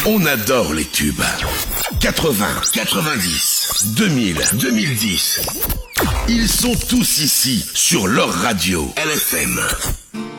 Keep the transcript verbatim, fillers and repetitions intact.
On adore les tubes. quatre-vingts, quatre-vingt-dix, deux mille, deux mille dix. Ils sont tous ici sur leur radio L F M.